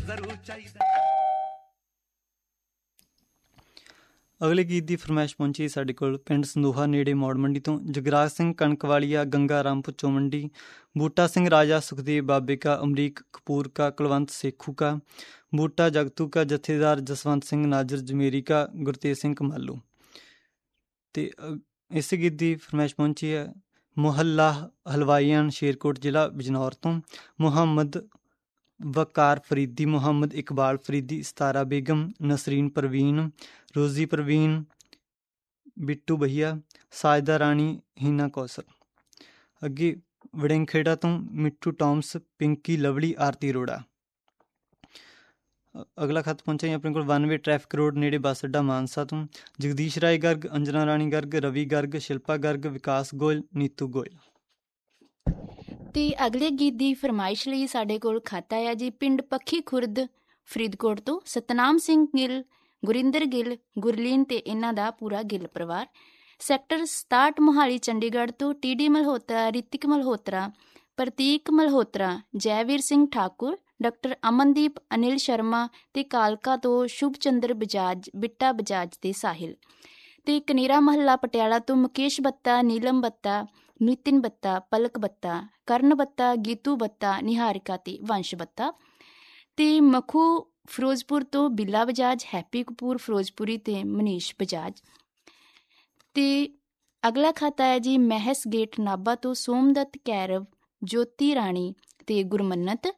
ਅਗਲੇ ਗੀਤ ਦੀ ਫਰਮਾਇਸ਼ ਪਹੁੰਚੀ ਸਾਡੇ ਕੋਲ ਪਿੰਡ ਸੰਦੋਹਾ ਨੇੜੇ ਮੌੜ ਮੰਡੀ ਤੋਂ। ਜਗਰਾਜ ਸਿੰਘ ਕਣਕਵਾਲੀਆ, ਗੰਗਾ ਰਾਮ ਪੁੱਚੋ ਮੰਡੀ, ਬੂਟਾ ਸਿੰਘ ਰਾਜਾ, ਸੁਖਦੇਵ ਬਾਬੇ ਕਾ, ਅਮਰੀਕ ਕਪੂਰ ਕਾ, ਕੁਲਵੰਤ ਸੇਖੂ ਕਾ, ਬੂਟਾ ਜਗਤੂ ਕਾ, ਜਥੇਦਾਰ ਜਸਵੰਤ ਸਿੰਘ ਨਾਜਰ ਜਮੇਰੀ ਕਾ, ਗੁਰਤੇਜ ਸਿੰਘ ਕਮਾਲੂ। ਅਤੇ ਇਸੇ ਗੀਤ ਦੀ ਫਰਮਾਇਸ਼ ਪਹੁੰਚੀ ਹੈ ਮੁਹੱਲਾ ਹਲਵਾਈਆਨ, ਸ਼ੇਰਕੋਟ, ਜ਼ਿਲ੍ਹਾ ਬਿਜਨੌਰ ਤੋਂ। ਮੁਹੰਮਦ ਵਕਾਰ ਫਰੀਦੀ, ਮੁਹੰਮਦ ਇਕਬਾਲ ਫਰੀਦੀ, ਸਤਾਰਾ ਬੇਗਮ, ਨਸਰੀਨ ਪਰਵੀਨ, ਰੋਜ਼ੀ ਪਰਵੀਨ, ਬਿੱਟੂ ਬਹੀਆ, ਸਾਜਦਾ ਰਾਣੀ, ਹੀਨਾ ਕੌਸਰ। ਅੱਗੇ ਵੜਿੰਗਖੇੜਾ ਤੋਂ ਮਿੱਠੂ ਟੋਮਸ, ਪਿੰਕੀ ਲਵਲੀ, ਆਰਤੀ ਅਰੋੜਾ। ਅਗਲਾ ਖੱਤ ਪਹੁੰਚਿਆ ਜੀ ਆਪਣੇ ਕੋਲ 92 ਟ੍ਰੈਫਿਕ ਰੋਡ ਨੇੜੇ ਬੱਸ ਅੱਡਾ ਮਾਨਸਾ ਤੋਂ। ਜਗਦੀਸ਼ ਰਾਏ ਗਰਗ, ਅੰਜਨਾ ਰਾਣੀ ਗਰਗ, ਰਵੀ ਗਰਗ, ਸ਼ਿਲਪਾ ਗਰਗ, ਵਿਕਾਸ ਗੋਇਲ, ਨੀਤੂ ਗੋਇਲ। ਤੇ ਅਗਲੇ ਗੀਤ ਦੀ ਫਰਮਾਇਸ਼ ਲਈ ਸਾਡੇ ਕੋਲ ਖੱਤ ਆਇਆ ਜੀ ਪਿੰਡ ਪੱਖੀ ਖੁਰਦ ਫਰੀਦਕੋਟ ਤੋਂ। ਸਤਨਾਮ ਸਿੰਘ ਗਿੱਲ, ਗੁਰਿੰਦਰ ਗਿੱਲ, ਗੁਰਲੀਨ ਤੇ ਇਹਨਾਂ ਦਾ ਪੂਰਾ ਗਿੱਲ ਪਰਿਵਾਰ। ਸੈਕਟਰ 67 ਮੋਹਾਲੀ ਚੰਡੀਗੜ੍ਹ ਤੋਂ TD ਮਲਹੋਤਰਾ, ਰਿਤਿਕ ਮਲਹੋਤਰਾ, ਪ੍ਰਤੀਕ ਮਲਹੋਤਰਾ, ਜੈਵੀਰ ਸਿੰਘ ਠਾਕੁਰ, ਡਾਕਟਰ ਅਮਨਦੀਪ, ਅਨਿਲ ਸ਼ਰਮਾ ਤੇ ਕਾਲਕਾ ਤੋਂ ਸ਼ੁਭ ਚੰਦਰ ਬਜਾਜ, ਬਿੱਟਾ ਬਜਾਜ ਤੇ ਸਾਹਿਲ। ਤੇ ਕਨੇਰਾ ਮਹੱਲਾ ਪਟਿਆਲਾ ਤੋਂ ਮੁਕੇਸ਼ ਬੱਤਾ, ਨੀਲਮ ਬੱਤਾ, ਨਿਤਿਨ ਬੱਤਾ, ਪਲਕ ਬੱਤਾ, ਕਰਨ ਬੱਤਾ, ਗੀਤੂ ਬੱਤਾ, ਨਿਹਾਰਿਕਾ ਤੇ ਵੰਸ਼ ਬੱਤਾ। ਤੇ ਮਖੂ ਫਿਰੋਜ਼ਪੁਰ ਤੋਂ ਬਿੱਲਾ ਬਜਾਜ, ਹੈਪੀ ਕਪੂਰ ਫਿਰੋਜ਼ਪੁਰੀ ਤੇ ਮਨੀਸ਼ ਬਜਾਜ। ਤੇ ਅਗਲਾ ਖਤ ਆਇਆ ਜੀ ਮਹਿਸ ਗੇਟ ਨਾਭਾ ਤੋਂ ਸੋਮਦੱਤ ਕੈਰਵ, ਜੋਤੀ ਰਾਣੀ ਤੇ ਗੁਰਮੰਨਤ।